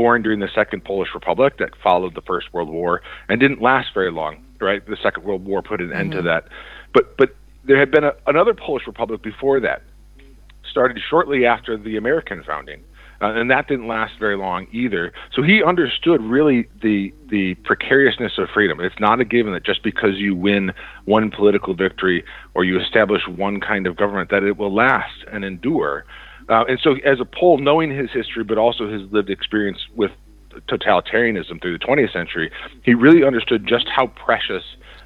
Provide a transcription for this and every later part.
born during the Second Polish Republic that followed the First World War and didn't last very long, right? The Second World War put an end to that. But there had been another Polish Republic before that, started shortly after the American founding. And that didn't last very long either. So he understood really the precariousness of freedom. It's not a given that just because you win one political victory or you establish one kind of government that it will last and endure. And so as a Pole, knowing his history, but also his lived experience with totalitarianism through the 20th century, he really understood just how precious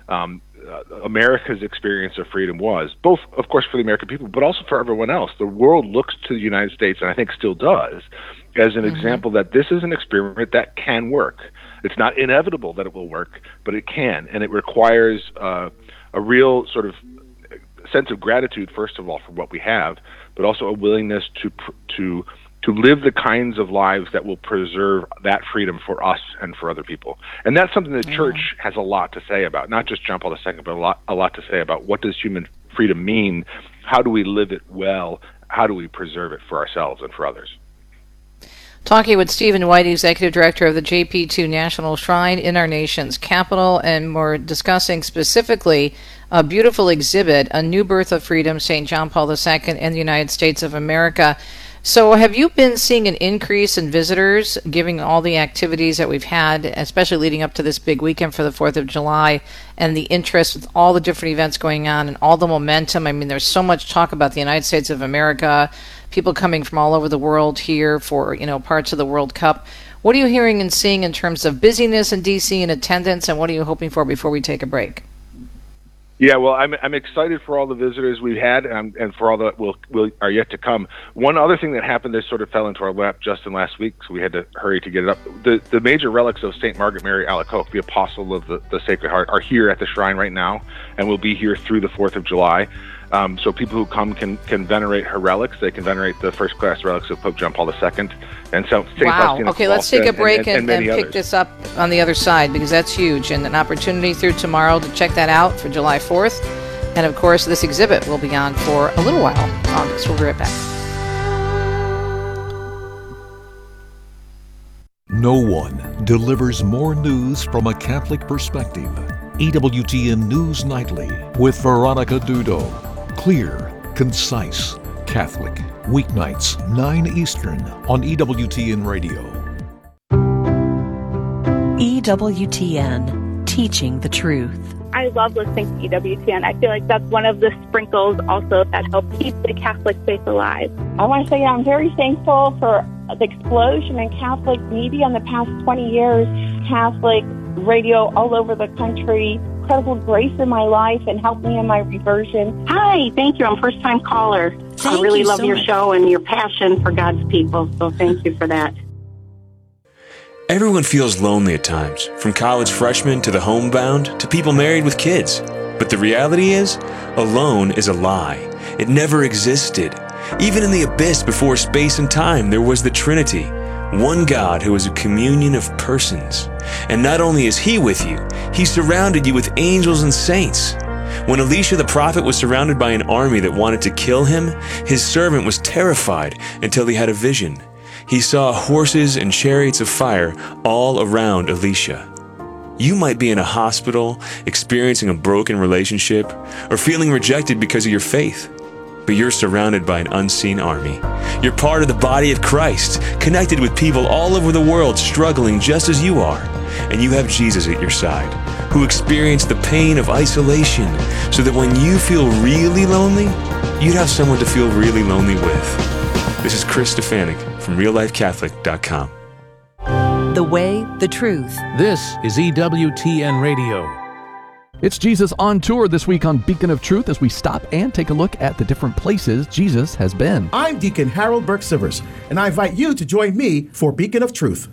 America's experience of freedom was, both, of course, for the American people, but also for everyone else. The world looks to the United States, and I think still does, as an example that this is an experiment that can work. It's not inevitable that it will work, but it can, and it requires a real sort of sense of gratitude, first of all, for what we have, but also a willingness to live the kinds of lives that will preserve that freedom for us and for other people. And that's something the church has a lot to say about, not just John Paul II, but a lot to say about what does human freedom mean, how do we live it well, how do we preserve it for ourselves and for others. Talking with Stephen White, Executive Director of the JP2 National Shrine in our nation's capital, and we're discussing specifically a beautiful exhibit, A New Birth of Freedom, St. John Paul II and the United States of America. So have you been seeing an increase in visitors, given all the activities that we've had, especially leading up to this big weekend for the 4th of July, and the interest with all the different events going on and all the momentum? I mean, there's so much talk about the United States of America, people coming from all over the world here for, parts of the World Cup. What are you hearing and seeing in terms of busyness in D.C. and attendance, and what are you hoping for before we take a break? Yeah, well, I'm excited for all the visitors we've had and for all that are yet to come. One other thing that happened that sort of fell into our lap just in last week, so we had to hurry to get it up. The major relics of St. Margaret Mary Alacoque, the apostle of the Sacred Heart, are here at the shrine right now and will be here through the 4th of July. So people who come can venerate her relics. They can venerate the first-class relics of Pope John Paul II. And so St. Faustina. Okay, let's take a break and pick others. This up on the other side, because that's huge, and an opportunity through tomorrow to check that out for July 4th. And, of course, this exhibit will be on for a little while. August. We'll be right back. No one delivers more news from a Catholic perspective. EWTN News Nightly with Veronica Dudo. Clear, concise, Catholic. Weeknights, 9 Eastern on EWTN Radio. EWTN, teaching the truth. I love listening to EWTN. I feel like that's one of the sprinkles also that help keep the Catholic faith alive. I want to say I'm very thankful for the explosion in Catholic media in the past 20 years. Catholic radio all over the country. Incredible grace in my life and helped me in my reversion. Hi, thank you. I'm a first-time caller. I really love your show and your passion for God's people, so thank you for that. Everyone feels lonely at times, from college freshmen to the homebound to people married with kids. But the reality is, alone is a lie. It never existed. Even in the abyss before space and time, there was the Trinity, one God who is a communion of persons. And not only is He with you, He surrounded you with angels and saints. When Elisha the prophet was surrounded by an army that wanted to kill him, his servant was terrified until he had a vision. He saw horses and chariots of fire all around Elisha. You might be in a hospital, experiencing a broken relationship, or feeling rejected because of your faith. But you're surrounded by an unseen army. You're part of the body of Christ, connected with people all over the world struggling just as you are. And you have Jesus at your side, who experienced the pain of isolation, so that when you feel really lonely, you'd have someone to feel really lonely with. This is Chris Stefanik from RealLifeCatholic.com. The way, the truth. This is EWTN Radio. It's Jesus on Tour this week on Beacon of Truth as we stop and take a look at the different places Jesus has been. I'm Deacon Harold Burke-Sivers, and I invite you to join me for Beacon of Truth.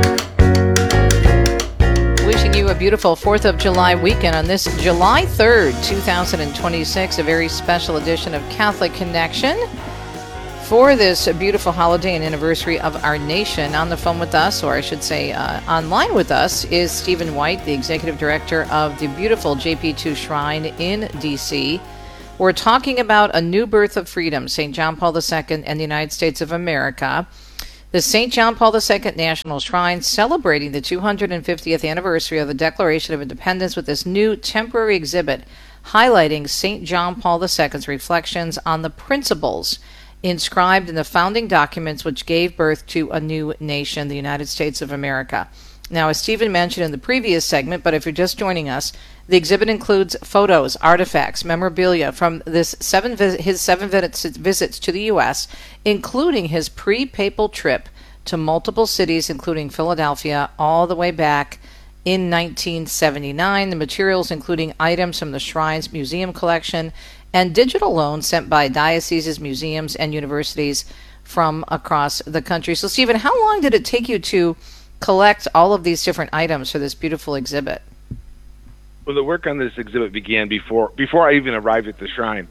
Wishing you a beautiful 4th of July weekend on this July 3rd, 2026, a very special edition of Catholic Connection. For this beautiful holiday and anniversary of our nation, on the phone with us, or I should say online with us, is Stephen White, the Executive Director of the beautiful JP2 Shrine in D.C. We're talking about A New Birth of Freedom, St. John Paul II and the United States of America. The St. John Paul II National Shrine celebrating the 250th anniversary of the Declaration of Independence with this new temporary exhibit highlighting St. John Paul II's reflections on the principles inscribed in the founding documents which gave birth to a new nation, the United States of America. Now, as Stephen mentioned in the previous segment, but if you're just joining us, the exhibit includes photos, artifacts, memorabilia from his seven visits to the U.S., including his pre-papal trip to multiple cities, including Philadelphia, all the way back in 1979. The materials including items from the Shrine's museum collection and digital loans sent by dioceses, museums, and universities from across the country. So, Stephen, how long did it take you to collect all of these different items for this beautiful exhibit? Well, the work on this exhibit began before I even arrived at the shrine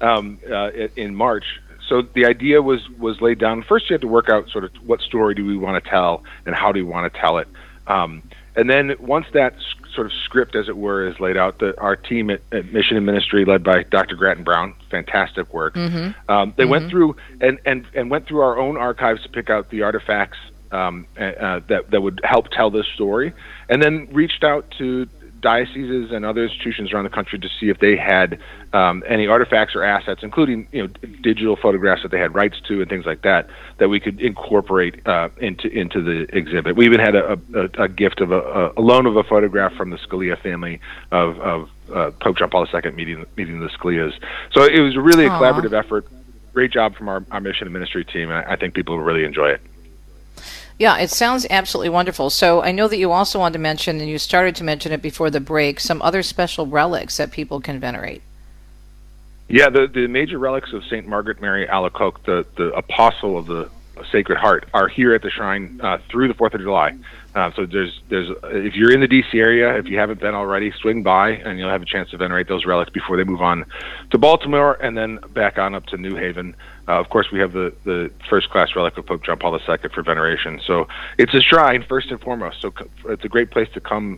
in March. So the idea was laid down. First, you had to work out sort of what story do we want to tell and how do we want to tell it. And then once that sort of script, as it were, is laid out, our team at Mission and Ministry, led by Dr. Grattan Brown, fantastic work. They went through and went through our own archives to pick out the artifacts that would help tell this story, and then reached out to dioceses and other institutions around the country to see if they had any artifacts or assets, including digital photographs that they had rights to and things like that we could incorporate into the exhibit. We even had a gift of a loan of a photograph from the Scalia family of Pope John Paul II meeting the Scalias. So it was really a collaborative effort. Great job from our mission and ministry team, and I think people will really enjoy it. Yeah, it sounds absolutely wonderful. So I know that you also wanted to mention, and you started to mention it before the break, some other special relics that people can venerate. Yeah, the major relics of St. Margaret Mary Alacoque, the apostle of the Sacred Heart, are here at the shrine through the 4th of July. So there's if you're in the D.C. area, if you haven't been already, swing by and you'll have a chance to venerate those relics before they move on to Baltimore and then back on up to New Haven. Of course, we have the first-class relic of Pope John Paul II for veneration. So it's a shrine, first and foremost. So it's a great place to come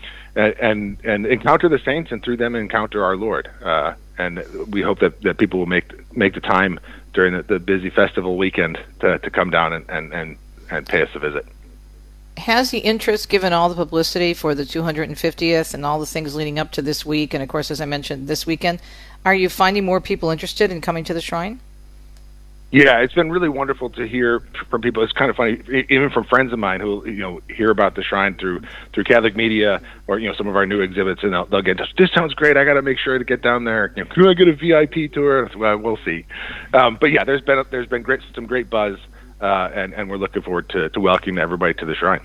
and encounter the saints, and through them encounter our Lord. And we hope that people will make the time during the busy festival weekend to come down and pay us a visit. Has the interest, given all the publicity for the 250th and all the things leading up to this week, and of course, as I mentioned, this weekend, are you finding more people interested in coming to the shrine? Yeah, it's been really wonderful to hear from people. It's kind of funny, even from friends of mine who hear about the shrine through Catholic media or some of our new exhibits, and they'll get in touch. This sounds great. I got to make sure to get down there. Can I get a VIP tour? Well, we'll see. But yeah, there's been some great buzz, and we're looking forward to welcoming everybody to the shrine.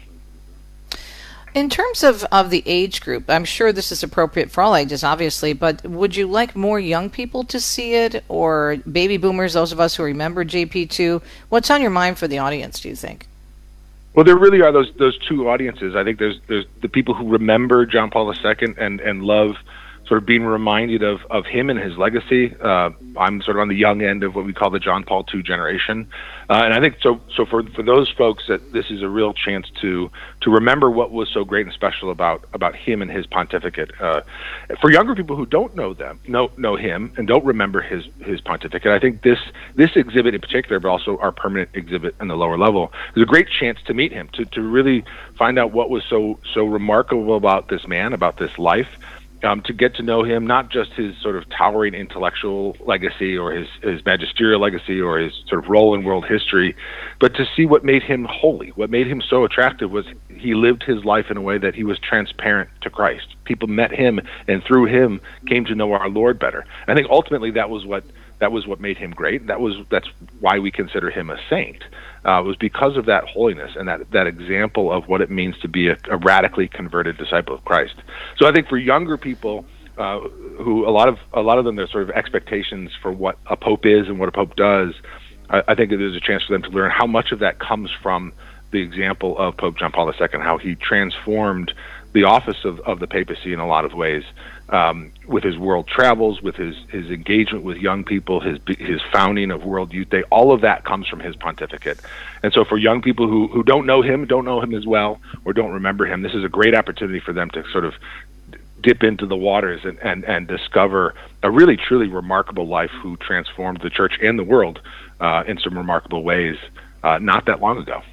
In terms of the age group, I'm sure this is appropriate for all ages, obviously, but would you like more young people to see it, or baby boomers, those of us who remember JP2? What's on your mind for the audience, do you think? Well, there really are those two audiences. I think there's the people who remember John Paul II and love sort of being reminded of him and his legacy. I'm sort of on the young end of what we call the John Paul II generation. And I think so for those folks, that this is a real chance to remember what was so great and special about him and his pontificate. For younger people who don't know him and don't remember his pontificate, I think this exhibit in particular, but also our permanent exhibit in the lower level, is a great chance to meet him, to really find out what was so remarkable about this man, about this life. To get to know him, not just his sort of towering intellectual legacy or his magisterial legacy or his sort of role in world history, but to see what made him holy. What made him so attractive was he lived his life in a way that he was transparent to Christ. People met him, and through him came to know our Lord better. I think ultimately that was what made him great. That's why we consider him a saint. It was because of that holiness and that example of what it means to be a radically converted disciple of Christ. So I think for younger people, who a lot of them, their sort of expectations for what a pope is and what a pope does, I think there's a chance for them to learn how much of that comes from the example of Pope John Paul II, how he transformed the office of the papacy in a lot of ways, with his world travels, with his engagement with young people, his founding of World Youth Day. All of that comes from his pontificate. And so for young people who don't know him as well, or don't remember him, this is a great opportunity for them to sort of dip into the waters and discover a really, truly remarkable life who transformed the church and the world in some remarkable ways. not that long ago.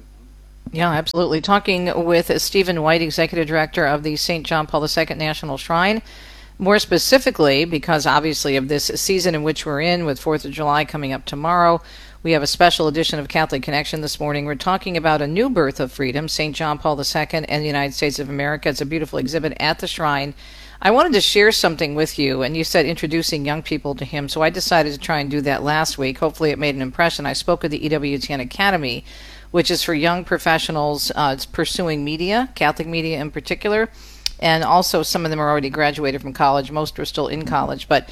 Yeah, absolutely. Talking with Stephen White, Executive Director of the St. John Paul II National Shrine. More specifically, because obviously of this season in which we're in, with 4th of July coming up tomorrow, we have a special edition of Catholic Connection this morning. We're talking about a new birth of freedom, St. John Paul II and the United States of America. It's a beautiful exhibit at the shrine. I wanted to share something with you, and you said introducing young people to him, so I decided to try and do that last week. Hopefully it made an impression. I spoke at the EWTN Academy, which is for young professionals pursuing media, Catholic media in particular, and also some of them are already graduated from college. Most are still in college, but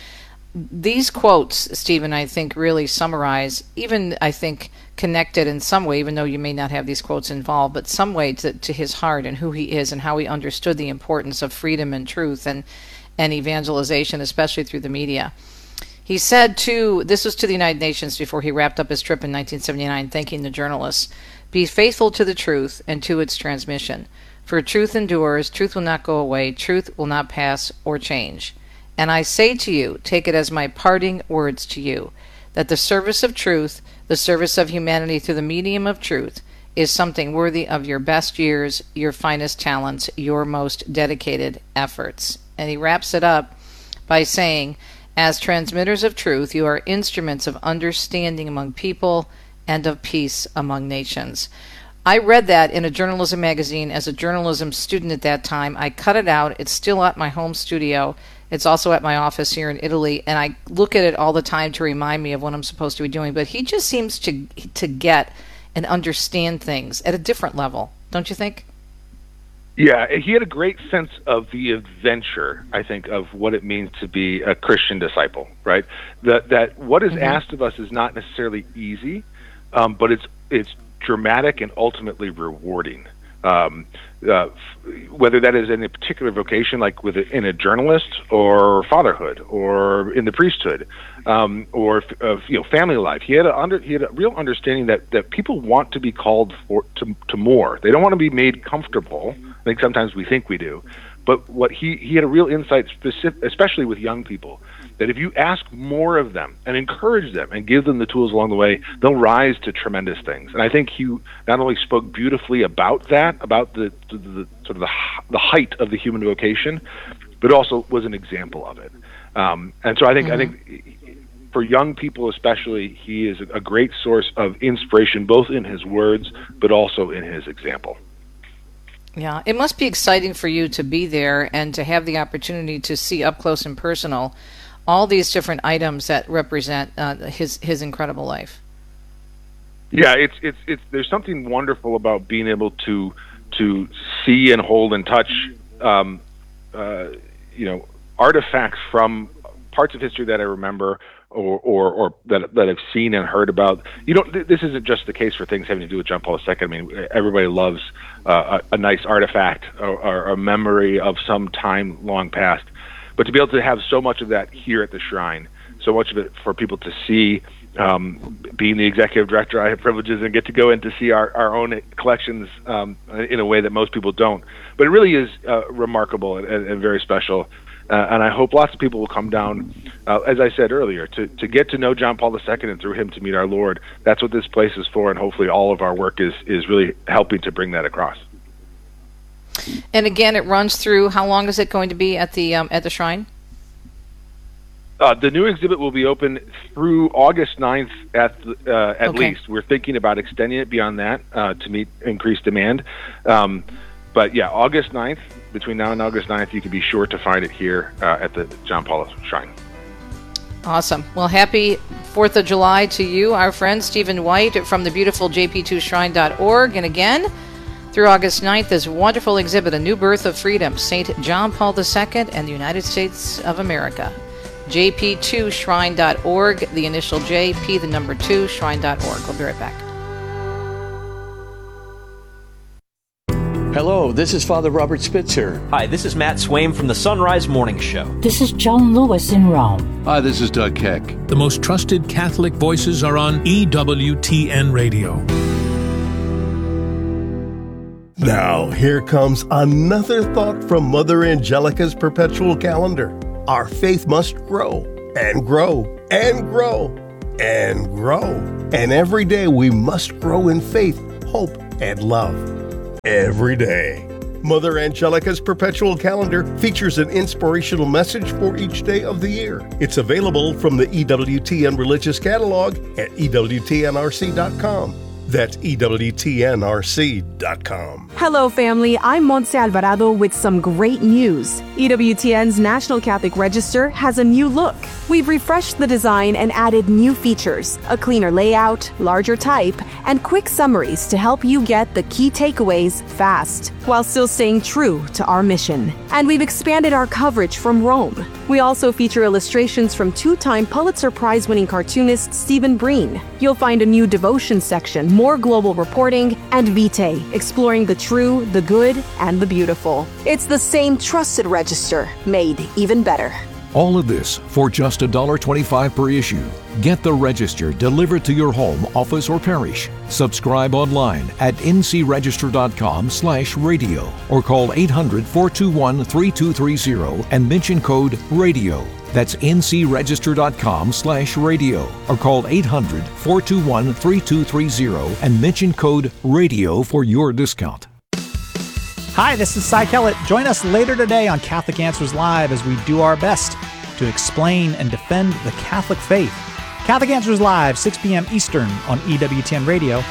these quotes, Stephen, I think really summarize, even I think connected in some way, even though you may not have these quotes involved, but some way to his heart and who he is and how he understood the importance of freedom and truth and evangelization, especially through the media. He said this was to the United Nations before he wrapped up his trip in 1979, thanking the journalists, "Be faithful to the truth and to its transmission. For truth endures, truth will not go away, truth will not pass or change. And I say to you, take it as my parting words to you, that the service of truth, the service of humanity through the medium of truth, is something worthy of your best years, your finest talents, your most dedicated efforts." And he wraps it up by saying, "As transmitters of truth, you are instruments of understanding among people and of peace among nations." I read that in a journalism magazine as a journalism student at that time. I cut it out. It's still at my home studio. It's also at my office here in Italy, and I look at it all the time to remind me of what I'm supposed to be doing. But he just seems to get and understand things at a different level, don't you think? Yeah, he had a great sense of the adventure, I think, of what it means to be a Christian disciple, right? That what is asked of us is not necessarily easy, but it's dramatic and ultimately rewarding. Whether that is in a particular vocation, like in a journalist, or fatherhood, or in the priesthood, or family life. He had a real understanding that people want to be called to more. They don't want to be made comfortable. I think sometimes we think we do, but what he had a real insight, especially with young people, that if you ask more of them and encourage them and give them the tools along the way, they'll rise to tremendous things. And I think he not only spoke beautifully about that, about the sort of the height of the human vocation, but also was an example of it. And so I think for young people especially, he is a great source of inspiration, both in his words but also in his example. Yeah, it must be exciting for you to be there and to have the opportunity to see up close and personal all these different items that represent his incredible life. Yeah, it's there's something wonderful about being able to see and hold and touch artifacts from parts of history that I remember or that I've seen and heard about. This isn't just the case for things having to do with John Paul II. I mean, everybody loves a nice artifact or a memory of some time long past. But to be able to have so much of that here at the shrine, so much of it for people to see, being the executive director, I have privileges and get to go in to see our own collections in a way that most people don't. But it really is remarkable and very special. And I hope lots of people will come down, as I said earlier, to get to know John Paul II and through him to meet our Lord. That's what this place is for, and hopefully all of our work is really helping to bring that across. And again, it runs through, how long is it going to be at the shrine? The new exhibit will be open through August 9th at least. We're thinking about extending it beyond that to meet increased demand. But yeah, August 9th, between now and August 9th, you can be sure to find it here at the John Paul Shrine. Awesome. Well, happy 4th of July to you, our friend Stephen White from the beautiful jp2shrine.org. And again, through August 9th, this wonderful exhibit, A New Birth of Freedom, St. John Paul II and the United States of America. jp2shrine.org, the initial J, P, the number 2, shrine.org. We'll be right back. Hello, this is Father Robert Spitzer. Hi, this is Matt Swaim from the Sunrise Morning Show. This is John Lewis in Rome. Hi, this is Doug Keck. The most trusted Catholic voices are on EWTN Radio. Now, here comes another thought from Mother Angelica's perpetual calendar. Our faith must grow and grow and grow and grow. And every day we must grow in faith, hope, and love. Every day. Mother Angelica's Perpetual Calendar features an inspirational message for each day of the year. It's available from the EWTN Religious Catalog at EWTNRC.com. That's EWTNRC.com. Hello, family. I'm Montse Alvarado with some great news. EWTN's National Catholic Register has a new look. We've refreshed the design and added new features, a cleaner layout, larger type, and quick summaries to help you get the key takeaways fast, while still staying true to our mission. And we've expanded our coverage from Rome. We also feature illustrations from two-time Pulitzer Prize-winning cartoonist Stephen Breen. You'll find a new devotion section, more global reporting, and Vitae, exploring the true, the good, and the beautiful. It's the same trusted register, made even better. All of this for just $1.25 per issue. Get the Register delivered to your home, office, or parish. Subscribe online at ncregister.com/radio or call 800-421-3230 and mention code RADIO. That's ncregister.com/radio or call 800-421-3230 and mention code RADIO for your discount. Hi, this is Cy Kellett. Join us later today on Catholic Answers Live as we do our best to explain and defend the Catholic faith. Catholic Answers Live, 6 p.m. Eastern on EWTN Radio.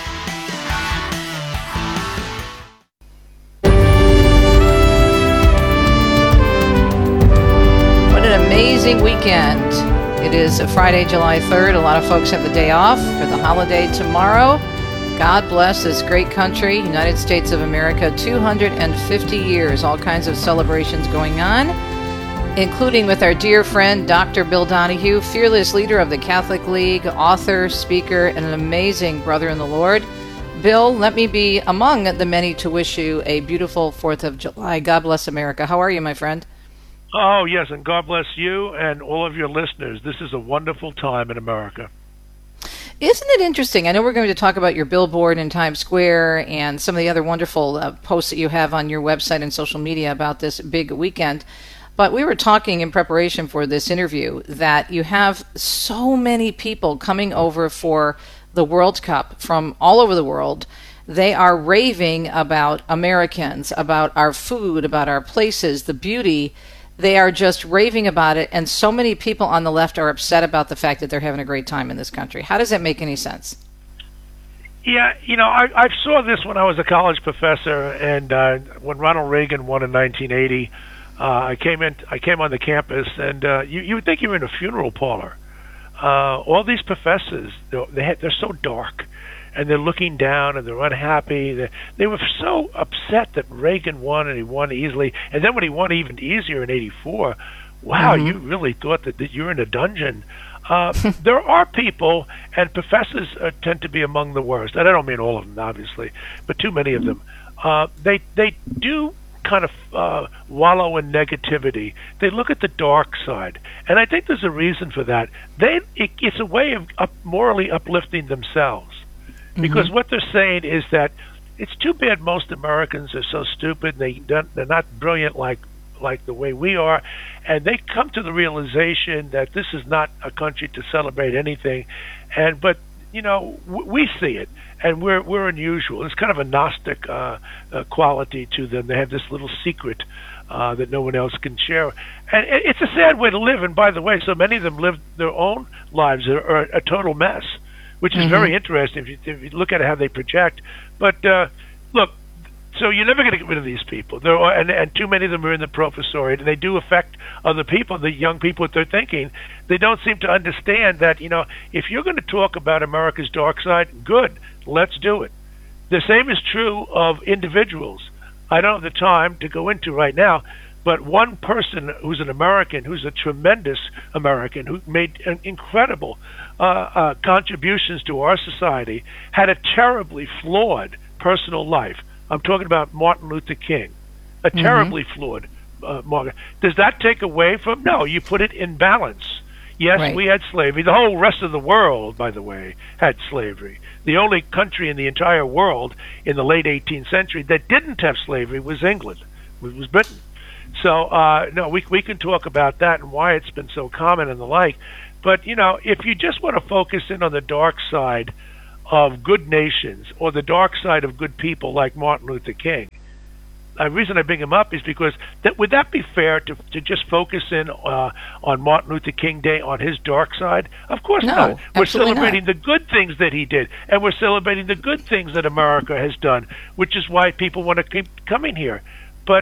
What an amazing weekend. It is Friday, July 3rd. A lot of folks have the day off for the holiday tomorrow. God bless this great country, United States of America, 250 years, all kinds of celebrations going on, including with our dear friend, Dr. Bill Donahue, fearless leader of the Catholic League, author, speaker, and an amazing brother in the Lord. Bill, let me be among the many to wish you a beautiful 4th of July. God bless America. How are you, my friend? Oh, yes, and God bless you and all of your listeners. This is a wonderful time in America. Isn't it interesting? I know we're going to talk about your billboard in Times Square and some of the other wonderful posts that you have on your website and social media about this big weekend. But we were talking in preparation for this interview that you have so many people coming over for the World Cup from all over the world. They are raving about Americans, about our food, about our places, the beauty. They are just raving about it, and so many people on the left are upset about the fact that they're having a great time in this country. How does that make any sense? Yeah, I saw this when I was a college professor, and when Ronald Reagan won in 1980, I came on the campus, and you would think you were in a funeral parlor. All these professors, they're so dark, and they're looking down, and they're unhappy. They were so upset that Reagan won, and he won easily. And then when he won even easier in '84, wow, you really thought that you're in a dungeon. There are people, and professors tend to be among the worst. And I don't mean all of them, obviously, but too many of them. They do kind of wallow in negativity. They look at the dark side, and I think there's a reason for that. It's a way of morally uplifting themselves. Because what they're saying is that it's too bad most Americans are so stupid. They're not brilliant like the way we are, and they come to the realization that this is not a country to celebrate anything. But we see it, and we're unusual. It's kind of a Gnostic quality to them. They have this little secret that no one else can share, and it's a sad way to live. And by the way, so many of them live their own lives that are a total mess, which is very interesting if you look at how they project. But look, so you're never going to get rid of these people. And too many of them are in the professoriate, and they do affect other people, the young people with their thinking. They don't seem to understand that, if you're going to talk about America's dark side, good, let's do it. The same is true of individuals. I don't have the time to go into right now, but one person who's an American, who's a tremendous American, who made an incredible contributions to our society, had a terribly flawed personal life. I'm talking about Martin Luther King, a terribly flawed Martin. Does that take away from? No, you put it in balance. Yes, we had slavery. The whole rest of the world, by the way, had slavery. The only country in the entire world in the late 18th century that didn't have slavery was England, was Britain. So, no, we can talk about that and why it's been so common and the like. But, if you just want to focus in on the dark side of good nations or the dark side of good people like Martin Luther King. The reason I bring him up is because would that be fair to just focus in on Martin Luther King Day on his dark side? Of course not. We're celebrating the good things that he did, and we're celebrating the good things that America has done, which is why people want to keep coming here. But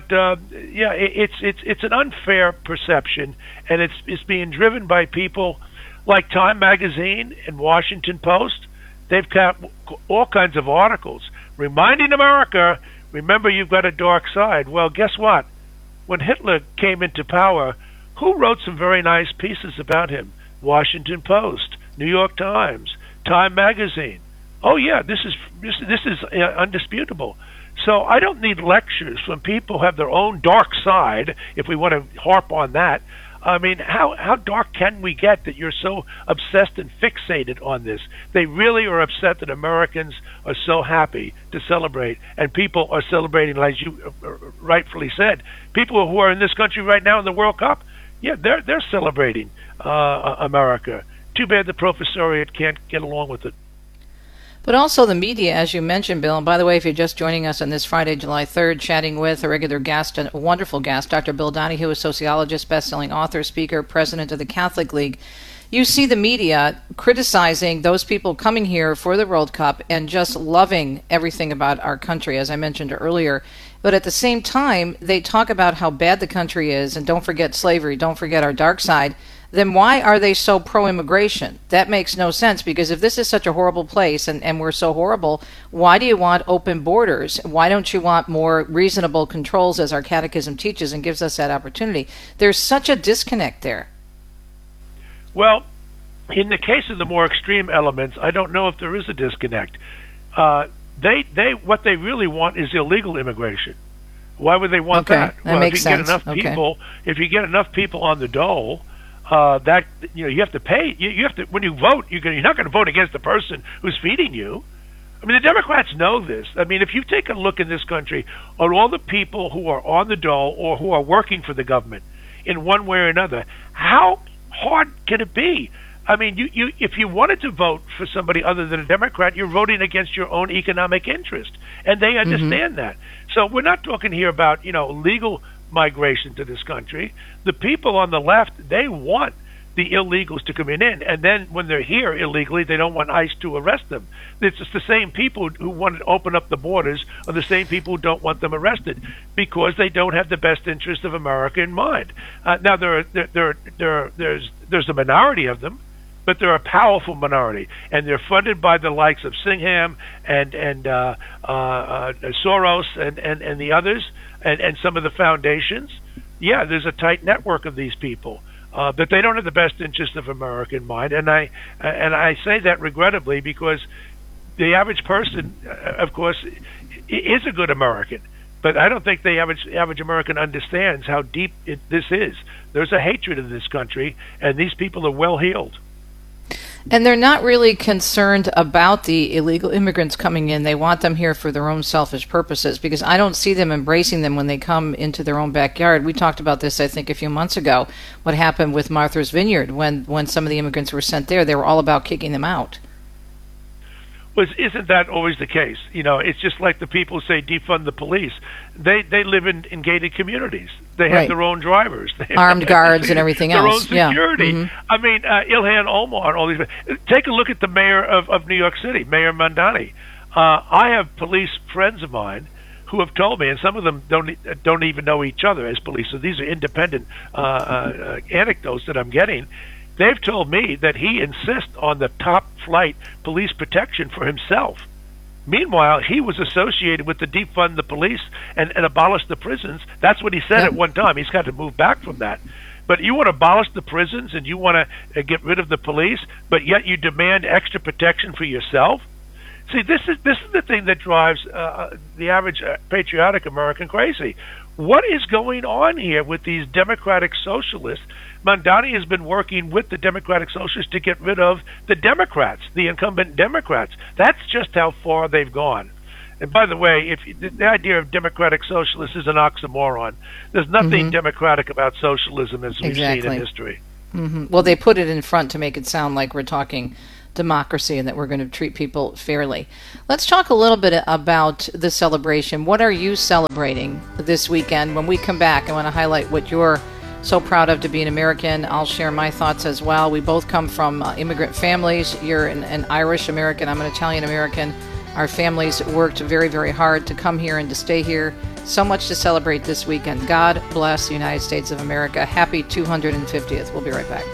it's an unfair perception, and it's being driven by people like Time Magazine and Washington Post. They've got all kinds of articles reminding America, remember, you've got a dark side. Well, guess what? When Hitler came into power, who wrote some very nice pieces about him? Washington Post, New York Times, Time Magazine. Oh yeah, this is undisputable. So I don't need lectures when people have their own dark side, if we want to harp on that. I mean, how dark can we get that you're so obsessed and fixated on this? They really are upset that Americans are so happy to celebrate, and people are celebrating, like you rightfully said. People who are in this country right now in the World Cup, yeah, they're celebrating America. Too bad the professoriate can't get along with it. But also the media, as you mentioned, Bill. And by the way, if you're just joining us on this Friday, July 3rd, chatting with a regular guest, a wonderful guest, Dr. Bill Donohue, a sociologist, best-selling author, speaker, president of the Catholic League. You see the media criticizing those people coming here for the World Cup and just loving everything about our country, as I mentioned earlier. But at the same time, they talk about how bad the country is, and don't forget slavery, don't forget our dark side. Then why are they so pro-immigration? That makes no sense, because if this is such a horrible place and we're so horrible, why do you want open borders? Why don't you want more reasonable controls, as our catechism teaches and gives us that opportunity? There's such a disconnect there. Well, in the case of the more extreme elements, I don't know if there is a disconnect. What they really want is illegal immigration. Why would they want that? That makes sense. If you get enough people on the dole, that you have to pay. You have to, when you vote, you're not going to vote against the person who's feeding you. I mean, the Democrats know this. I mean, if you take a look in this country at all the people who are on the dole or who are working for the government in one way or another, how hard can it be? I mean, you if you wanted to vote for somebody other than a Democrat, you're voting against your own economic interest, and they understand that. So we're not talking here about legal migration to this country. The people on the left, they want the illegals to come in, and then when they're here illegally, they don't want ICE to arrest them. It's just the same people who want to open up the borders are the same people who don't want them arrested, because they don't have the best interest of America in mind. Now there's a minority of them, but they're a powerful minority, and they're funded by the likes of Singham and Soros and the others, and some of the foundations. Yeah, there's a tight network of these people, but they don't have the best interest of America in mind. And I say that regrettably, because the average person, of course, is a good American, but I don't think the average American understands how deep this is. There's a hatred in this country, and these people are well heeled. And they're not really concerned about the illegal immigrants coming in. They want them here for their own selfish purposes, because I don't see them embracing them when they come into their own backyard. We talked about this, I think, a few months ago, what happened with Martha's Vineyard when some of the immigrants were sent there. They were all about kicking them out. Well, isn't that always the case? It's just like the people who say defund the police. They live in gated communities. They have their own drivers. They armed guards and everything else. Their own security. Yeah. I mean, Ilhan Omar and all these. Take a look at the mayor of New York City, Mayor Mamdani. I have police friends of mine who have told me, and some of them don't even know each other as police. So these are independent anecdotes that I'm getting. They've told me that he insists on the top flight police protection for himself. Meanwhile, he was associated with the defund the police and abolish the prisons. That's what he said at one time. He's got to move back from that. But you want to abolish the prisons and you want to get rid of the police, but yet you demand extra protection for yourself? See, this is the thing that drives the average patriotic American crazy. What is going on here with these democratic socialists? Mamdani has been working with the democratic socialists to get rid of the Democrats, the incumbent Democrats. That's just how far they've gone. And by the way, the idea of democratic socialists is an oxymoron. There's nothing democratic about socialism as we've seen in history. Well, they put it in front to make it sound like we're talking democracy and that we're going to treat people fairly. Let's talk a little bit about the celebration. What are you celebrating this weekend? When we come back, I want to highlight what you're so proud of to be an American. I'll share my thoughts as well. We both come from immigrant families. You're an Irish American. I'm an Italian American. Our families worked very, very hard to come here and to stay here. So much to celebrate this weekend. God bless the United States of America. Happy 250th. We'll be right back.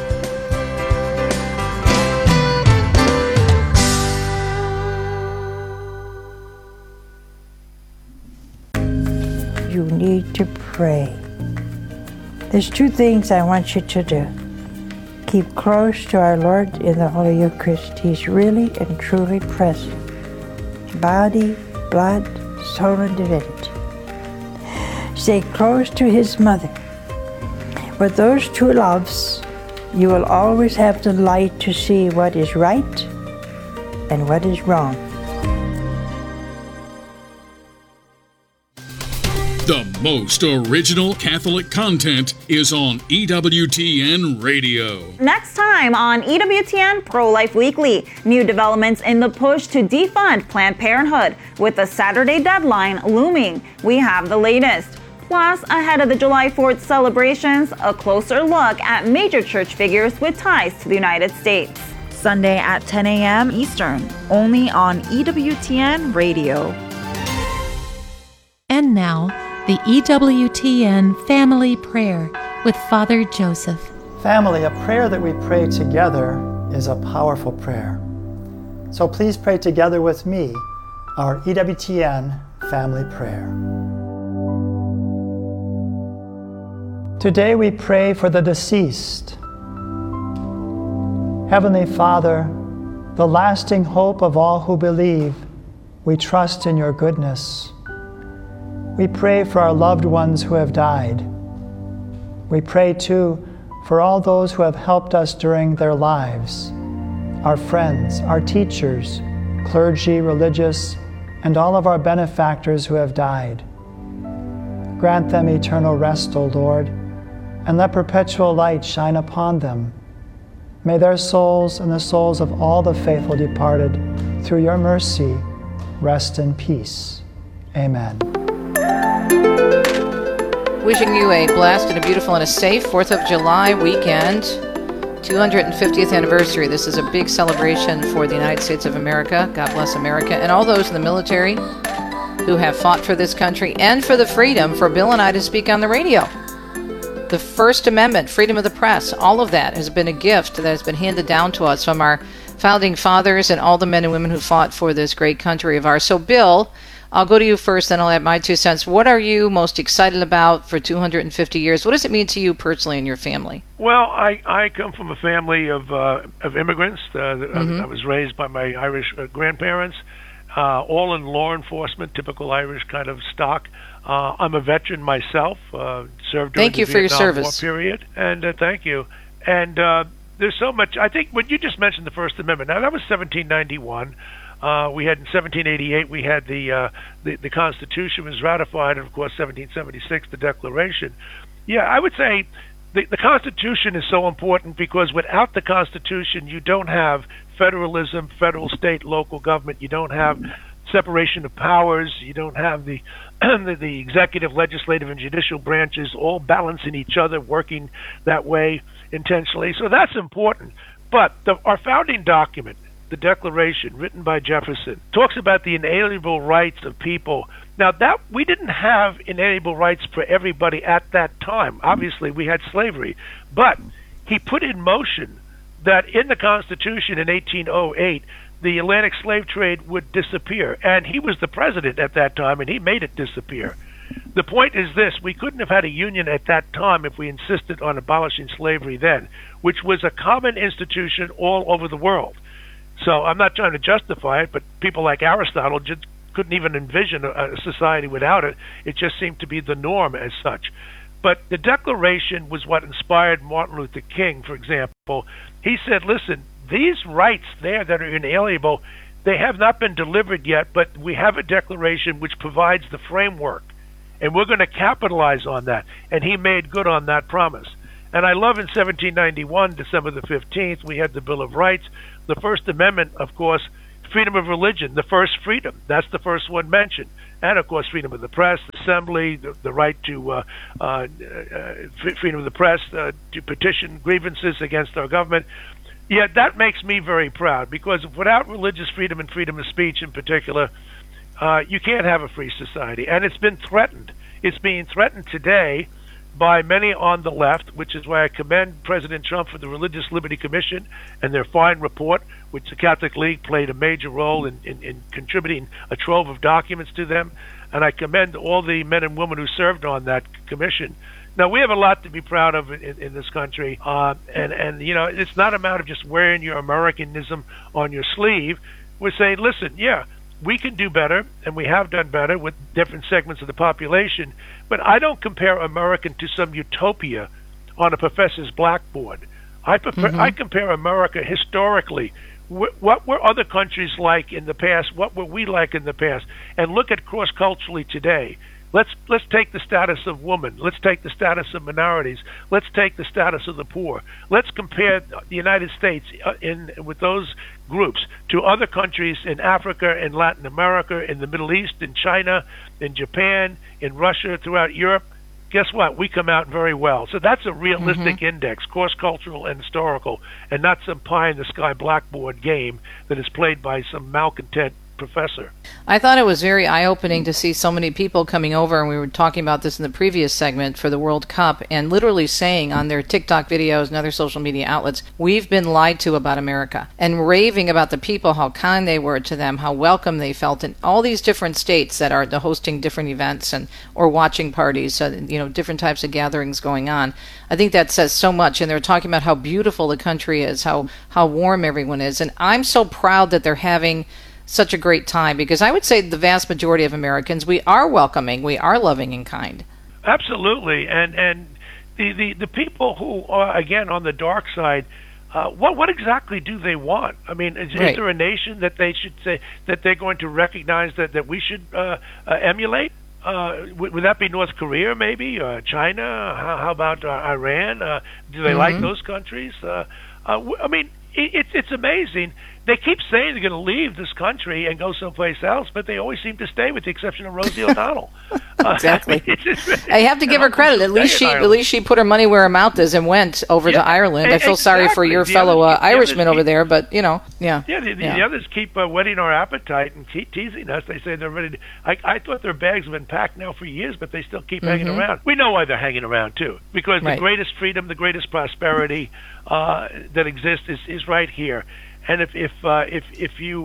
You need to pray. There's two things I want you to do. Keep close to our Lord in the Holy Eucharist. He's really and truly present. Body, blood, soul, and divinity. Stay close to His mother. With those two loves, you will always have the light to see what is right and what is wrong. The most original Catholic content is on EWTN Radio. Next time on EWTN Pro-Life Weekly, new developments in the push to defund Planned Parenthood. With the Saturday deadline looming, we have the latest. Plus, ahead of the July 4th celebrations, a closer look at major church figures with ties to the United States. Sunday at 10 a.m. Eastern, only on EWTN Radio. And now, the EWTN Family Prayer with Father Joseph. Family, a prayer that we pray together is a powerful prayer. So please pray together with me our EWTN Family Prayer. Today we pray for the deceased. Heavenly Father, the lasting hope of all who believe, we trust in your goodness. We pray for our loved ones who have died. We pray, too, for all those who have helped us during their lives, our friends, our teachers, clergy, religious, and all of our benefactors who have died. Grant them eternal rest, O Lord, and let perpetual light shine upon them. May their souls and the souls of all the faithful departed, through your mercy, rest in peace. Amen. Wishing you a blessed and a beautiful and a safe 4th of July weekend, 250th anniversary. This is a big celebration for the United States of America. God bless America. And all those in the military who have fought for this country and for the freedom for Bill and I to speak on the radio. The First Amendment, freedom of the press, all of that has been a gift that has been handed down to us from our founding fathers and all the men and women who fought for this great country of ours. So, Bill, I'll go to you first, then I'll add my 2 cents. What are you most excited about for 250 years? What does it mean to you personally and your family? Well, I come from a family of immigrants. I was raised by my Irish grandparents, all in law enforcement, typical Irish kind of stock. I'm a veteran myself, served during the Vietnam War period, and thank you. And there's so much. I think when you just mentioned the First Amendment, now that was 1791. We had in 1788, we had the Constitution was ratified, and of course 1776, the Declaration. Yeah, I would say the Constitution is so important because without the Constitution, you don't have federalism, federal, state, local government. You don't have separation of powers. You don't have the executive, legislative, and judicial branches all balancing each other, working that way intentionally. So that's important. But our founding document, the Declaration, written by Jefferson, talks about the inalienable rights of people. Now, that we didn't have inalienable rights for everybody at that time. Obviously, we had slavery. But he put in motion that in the Constitution in 1808, the Atlantic slave trade would disappear. And he was the president at that time, and he made it disappear. The point is this: we couldn't have had a union at that time if we insisted on abolishing slavery then, which was a common institution all over the world. So I'm not trying to justify it, but people like Aristotle just couldn't even envision a society without it. It just seemed to be the norm as such. But the Declaration was what inspired Martin Luther King, for example. He said, listen, these rights there that are inalienable, they have not been delivered yet, but we have a declaration which provides the framework, and we're going to capitalize on that. And he made good on that promise. And I love in 1791, December the 15th, we had the Bill of Rights. The First Amendment, of course, freedom of religion, the first freedom. That's the first one mentioned. And, of course, freedom of the press, assembly, the right to freedom of the press, to petition grievances against our government. Yet that makes me very proud, because without religious freedom and freedom of speech in particular, you can't have a free society. And it's been threatened. It's being threatened today by many on the left, which is why I commend President Trump for the Religious Liberty Commission and their fine report, which the Catholic League played a major role in contributing a trove of documents to them. And I commend all the men and women who served on that commission. Now, we have a lot to be proud of in this country, and you know, it's not a matter of just wearing your Americanism on your sleeve. We're saying, listen, yeah, we can do better, and we have done better with different segments of the population, but I don't compare American to some utopia on a professor's blackboard. I compare America historically. What were other countries like in the past? What were we like in the past? And look at cross-culturally today. Let's take the status of women. Let's take the status of minorities. Let's take the status of the poor. Let's compare the United States with those groups to other countries in Africa, in Latin America, in the Middle East, in China, in Japan, in Russia, throughout Europe. Guess what? We come out very well. So that's a realistic index, cross-cultural and historical, and not some pie-in-the-sky blackboard game that is played by some malcontent professor. I thought it was very eye-opening to see so many people coming over, and we were talking about this in the previous segment for the World Cup, and literally saying on their TikTok videos and other social media outlets, we've been lied to about America, and raving about the people, how kind they were to them, how welcome they felt in all these different states that are hosting different events and or watching parties, different types of gatherings going on. I think that says so much, and they're talking about how beautiful the country is, how warm everyone is, and I'm so proud that they're having such a great time, because I would say the vast majority of Americans, we are welcoming, we are loving and kind. Absolutely, and the people who are, again, on the dark side, what exactly do they want? I mean, is there a nation that they should say that they're going to recognize that we should emulate? Would that be North Korea, maybe? China? How about Iran? Do they like those countries? I mean, it's amazing. They keep saying they're going to leave this country and go someplace else, but they always seem to stay, with the exception of Rosie O'Donnell. Exactly. I have to give her credit. At least she put her money where her mouth is and went over to Ireland. I feel sorry for your fellow Irishman over there, but the others keep whetting our appetite and keep teasing us. They say they're ready. I thought their bags have been packed now for years, but they still keep hanging around. We know why they're hanging around too, because the greatest freedom, the greatest prosperity that exists is right here. And if you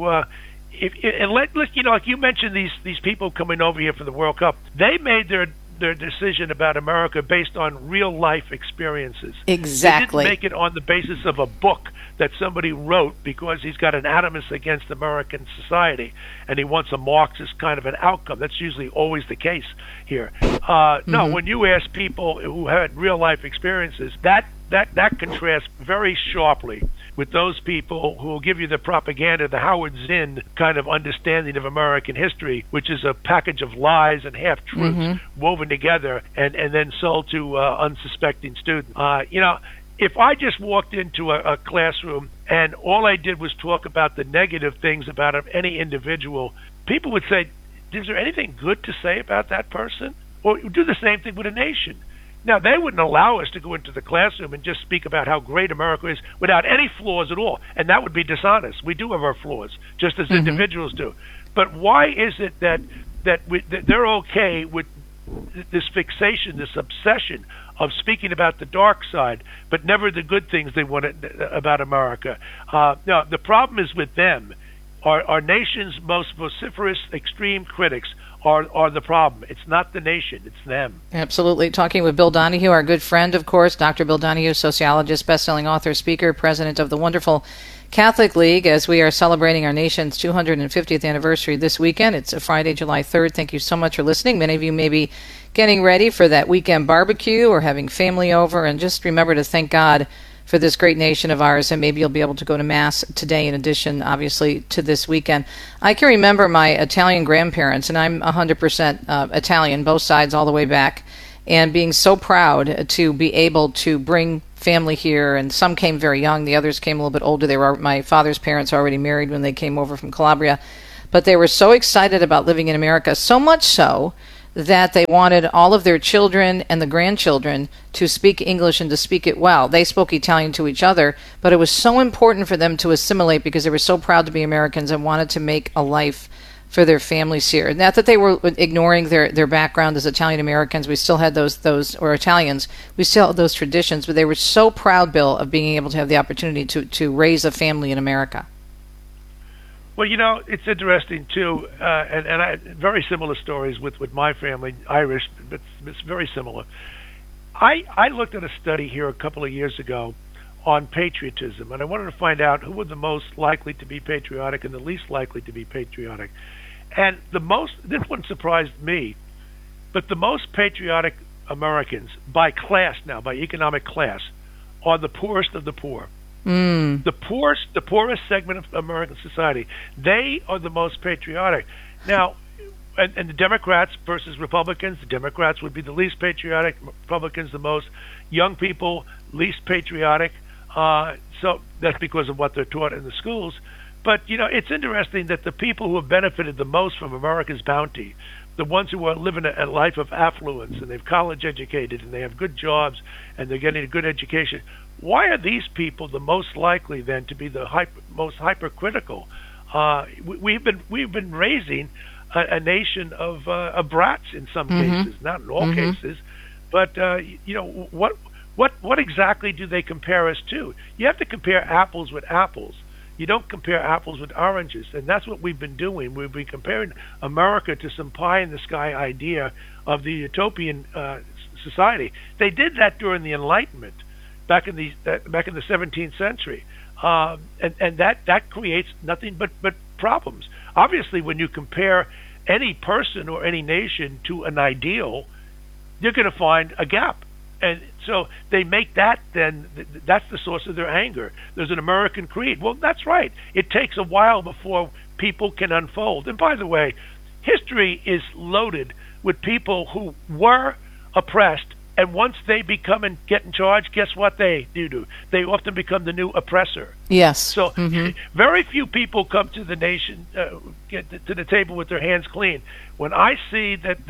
like you mentioned these people coming over here for the World Cup, they made their decision about America based on real life experiences. Exactly. They didn't make it on the basis of a book that somebody wrote because he's got an animus against American society and he wants a Marxist kind of an outcome. That's usually always the case here. No, when you ask people who had real life experiences, that contrasts very sharply with those people who will give you the propaganda, the Howard Zinn kind of understanding of American history, which is a package of lies and half-truths woven together and then sold to unsuspecting students. If I just walked into a classroom and all I did was talk about the negative things about any individual, people would say, is there anything good to say about that person? Or do the same thing with a nation. Now, they wouldn't allow us to go into the classroom and just speak about how great America is without any flaws at all, and that would be dishonest. We do have our flaws, just as individuals do. But why is it that they're okay with this fixation, this obsession of speaking about the dark side, but never the good things they want about America? Now, the problem is with them. Our nation's most vociferous, extreme critics are the problem. It's not the nation, it's them. Absolutely. Talking with Bill Donohue, our good friend, of course, Dr. Bill Donohue, sociologist, best-selling author, speaker, president of the wonderful Catholic League, as we are celebrating our nation's 250th anniversary this weekend. It's a Friday, July 3rd. Thank you so much for listening. Many of you may be getting ready for that weekend barbecue or having family over, and just remember to thank God for this great nation of ours, and maybe you'll be able to go to Mass today in addition, obviously, to this weekend. I can remember my Italian grandparents, and I'm 100% Italian, both sides all the way back, and being so proud to be able to bring family here. And some came very young, the others came a little bit older. They were my father's parents already married when they came over from Calabria, but they were so excited about living in America, so much so that they wanted all of their children and the grandchildren to speak English and to speak it well. They spoke Italian to each other, but it was so important for them to assimilate because they were so proud to be Americans and wanted to make a life for their families here. Not that they were ignoring their background as Italian Americans. We still had those or Italians. We still had those traditions, but they were so proud, Bill, of being able to have the opportunity to raise a family in America. Well, you know, it's interesting too, and I very similar stories with my family, Irish, but it's very similar. I looked at a study here a couple of years ago on patriotism, and I wanted to find out who were the most likely to be patriotic and the least likely to be patriotic. And this one surprised me, but the most patriotic Americans by class now, by economic class, are the poorest of the poor. The poorest segment of American society. They are the most patriotic. Now, and the Democrats versus Republicans, the Democrats would be the least patriotic, Republicans the most. Young people, least patriotic. So that's because of what they're taught in the schools. But, you know, it's interesting that the people who have benefited the most from America's bounty, the ones who are living a life of affluence, and they've college educated, and they have good jobs, and they're getting a good education, why are these people the most likely then to be the most hypercritical? We've been raising a nation of brats in some cases, not in all cases, but you know, what exactly do they compare us to? You have to compare apples with apples. You don't compare apples with oranges, and that's what we've been doing. We've been comparing America to some pie-in-the-sky idea of the utopian society. They did that during the Enlightenment, back in the 17th century, and that creates nothing but problems. Obviously, when you compare any person or any nation to an ideal, you're going to find a gap. And so they make that, then that's the source of their anger. There's an American creed. Well, that's right. It takes a while before people can unfold. And by the way, history is loaded with people who were oppressed, and once they become and get in charge, guess what they do? They often become the new oppressor. Yes. So very few people come to the nation, get to the table with their hands clean. When I see that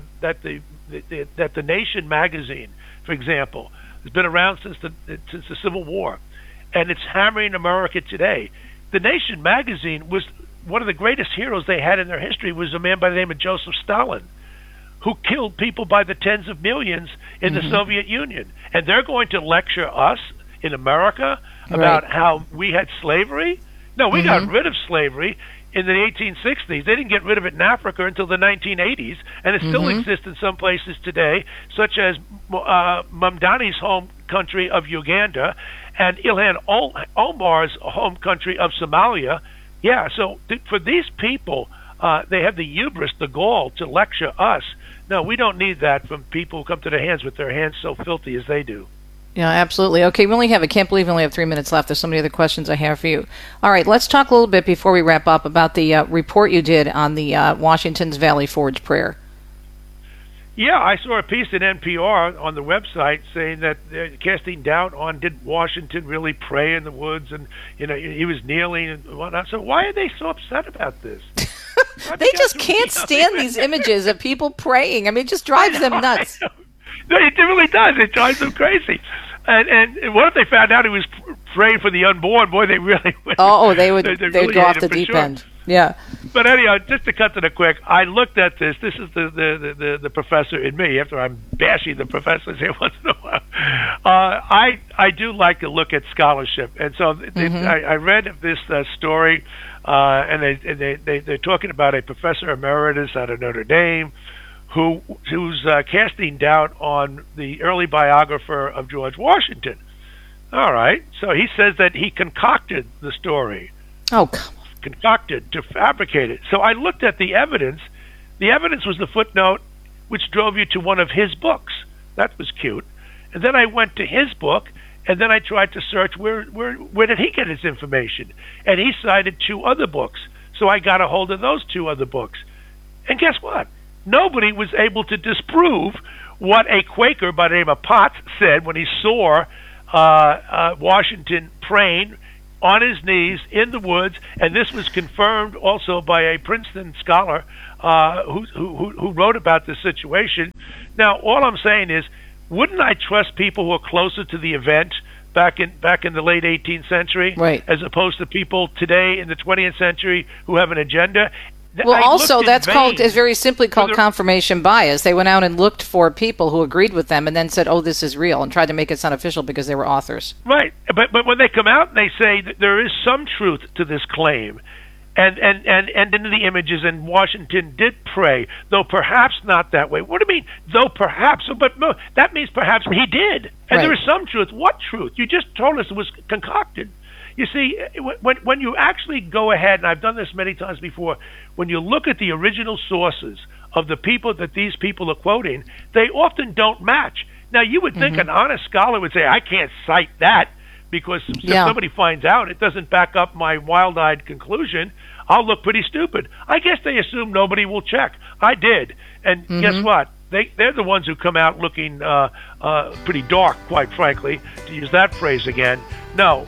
the Nation magazine, for example, has been around since the Civil War, and it's hammering America today. The Nation magazine was one of the greatest heroes they had in their history. Was a man by the name of Joseph Stalin, who killed people by the tens of millions in the Soviet Union. And they're going to lecture us in America about how we had slavery? No, we got rid of slavery in the 1860s. They didn't get rid of it in Africa until the 1980s, and it still exists in some places today, such as Mamdani's home country of Uganda and Ilhan Omar's home country of Somalia. Yeah, so for these people, they have the hubris, the gall, to lecture us. No, we don't need that from people who come to their hands with their hands so filthy as they do. Yeah, absolutely. Okay, I can't believe we only have 3 minutes left. There's so many other questions I have for you. All right, let's talk a little bit before we wrap up about the report you did on the Washington's Valley Forge prayer. Yeah, I saw a piece at NPR on the website saying that they're casting doubt on, did Washington really pray in the woods, and he was kneeling and whatnot. So why are they so upset about this? They just can't stand these images of people praying. I mean, it just drives them nuts. No, it really does. It drives them crazy. And what if they found out he was praying for the unborn? Boy, they really would. They'd go off the deep end. Yeah. But anyhow, just to cut to the quick, I looked at this. This is the professor in me. After I'm bashing the professors here once in a while, I do like to look at scholarship, and so I read this story, and they're talking about a professor emeritus out of Notre Dame who's casting doubt on the early biographer of George Washington. All right, so he says that he concocted the story. Oh, come on. Concocted to fabricate it. So I looked at the evidence. The evidence was the footnote which drove you to one of his books. That was cute. And then I went to his book, and then I tried to search where did he get his information. And he cited 2 other books. So I got a hold of those 2 other books. And guess what? nobody was able to disprove what a Quaker by the name of Potts said when he saw Washington praying on his knees in the woods, and this was confirmed also by a Princeton scholar who wrote about this situation. Now, all I'm saying is, wouldn't I trust people who are closer to the event back in the late 18th century, right, as opposed to people today in the 20th century who have an agenda? Well, also, is very simply called confirmation bias. They went out and looked for people who agreed with them and then said, oh, this is real, and tried to make it sound official because they were authors. Right. But when they come out and they say that there is some truth to this claim, and into the images, and Washington did pray, though perhaps not that way. What do you mean, though perhaps? But no, that means perhaps he did. And right. There is some truth. What truth? You just told us it was concocted. You see, when you actually go ahead, and I've done this many times before, when you look at the original sources of the people that these people are quoting, they often don't match. Now, you would think an honest scholar would say, I can't cite that, because if somebody finds out it doesn't back up my wild-eyed conclusion, I'll look pretty stupid. I guess they assume nobody will check. I did. And guess what? They're the ones who come out looking pretty dark, quite frankly, to use that phrase again. No.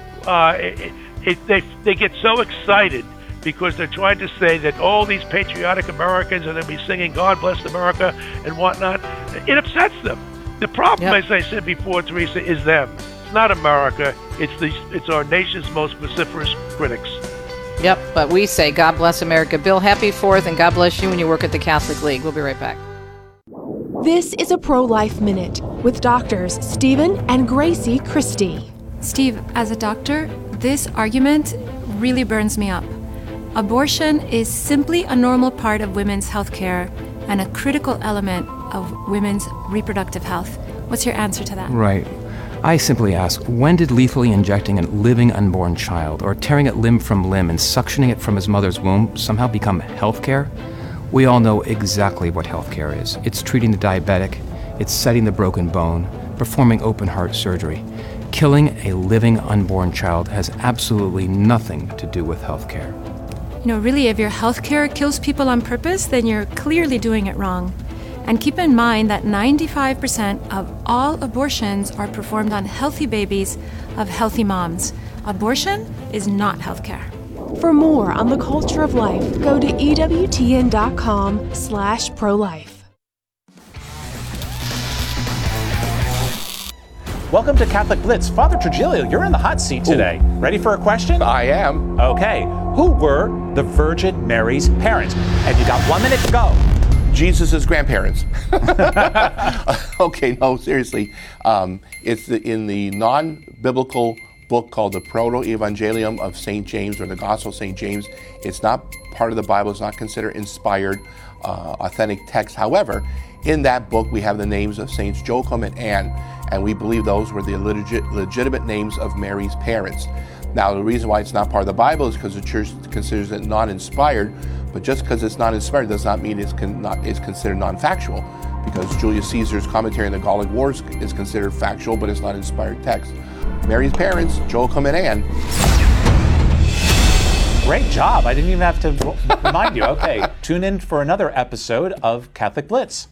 They get so excited because they're trying to say that all these patriotic Americans are going to be singing God Bless America and whatnot. It upsets them. The problem, as I said before, Teresa, is them. It's not America. It's our nation's most vociferous critics. Yep, but we say God bless America. Bill, happy 4th, and God bless you when you work at the Catholic League. We'll be right back. This is a Pro-Life Minute with doctors Stephen and Gracie Christie. Steve, as a doctor, this argument really burns me up. Abortion is simply a normal part of women's health care and a critical element of women's reproductive health. What's your answer to that? Right. I simply ask, when did lethally injecting a living unborn child or tearing it limb from limb and suctioning it from his mother's womb somehow become health care? We all know exactly what health care is. It's treating the diabetic, it's setting the broken bone, performing open heart surgery. Killing a living unborn child has absolutely nothing to do with health care. Really, if your health care kills people on purpose, then you're clearly doing it wrong. And keep in mind that 95% of all abortions are performed on healthy babies of healthy moms. Abortion is not health care. For more on the culture of life, go to EWTN.com/prolife. Welcome to Catholic Blitz. Father Trujillo, you're in the hot seat today. Ooh. Ready for a question? I am. Okay. Who were the Virgin Mary's parents? And you got 1 minute to go. Jesus' grandparents. Okay, no, seriously. It's in the non-biblical book called the Proto-Evangelium of St. James, or the Gospel of St. James. It's not part of the Bible. It's not considered inspired, authentic text. However, in that book, we have the names of Saints Joachim and Anne, and we believe those were the legitimate names of Mary's parents. Now, the reason why it's not part of the Bible is because the Church considers it non-inspired, but just because it's not inspired does not mean it's considered non-factual, because Julius Caesar's commentary on the Gallic Wars is considered factual, but it's not inspired text. Mary's parents, Joachim and Anne. Great job. I didn't even have to remind you. Okay, tune in for another episode of Catholic Blitz.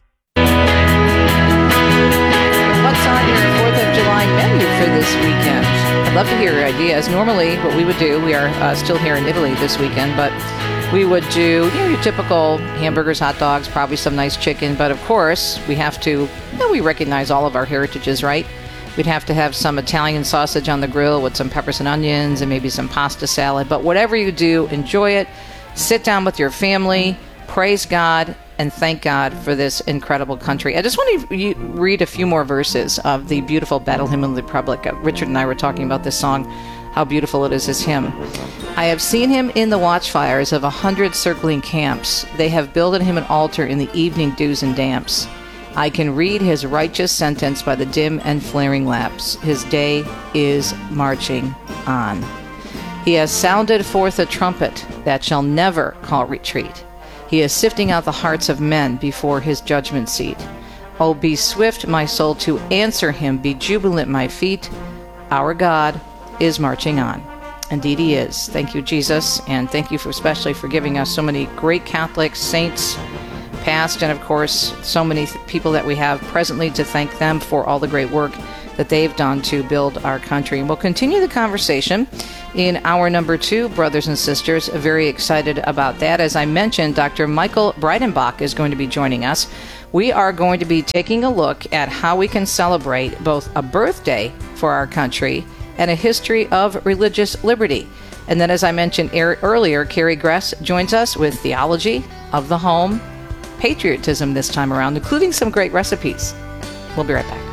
What's on your 4th of July menu for this weekend? I'd love to hear your ideas. Normally, what we would do, we are still here in Italy this weekend, but we would do your typical hamburgers, hot dogs, probably some nice chicken, but of course, we have to, we recognize all of our heritages, right? We'd have to have some Italian sausage on the grill with some peppers and onions and maybe some pasta salad. But whatever you do, enjoy it. Sit down with your family, praise God, and thank God for this incredible country. I just want to read a few more verses of the beautiful Battle Hymn of the Republic. Richard and I were talking about this song, how beautiful it is, this hymn. I have seen him in the watchfires of 100 circling camps. They have builded him an altar in the evening dews and damps. I can read his righteous sentence by the dim and flaring lamps. His day is marching on. He has sounded forth a trumpet that shall never call retreat. He is sifting out the hearts of men before his judgment seat. Oh, be swift, my soul, to answer him. Be jubilant, my feet. Our God is marching on. Indeed he is. Thank you, Jesus, and thank you especially for giving us so many great Catholic saints, past, and of course, so many people that we have presently, to thank them for all the great work that they've done to build our country. And we'll continue the conversation in hour number 2, brothers and sisters. Very excited about that. As I mentioned, Dr. Michael Breidenbach is going to be joining us. We are going to be taking a look at how we can celebrate both a birthday for our country and a history of religious liberty. And then, as I mentioned earlier, Carrie Gress joins us with theology of the home, patriotism this time around, including some great recipes. We'll be right back.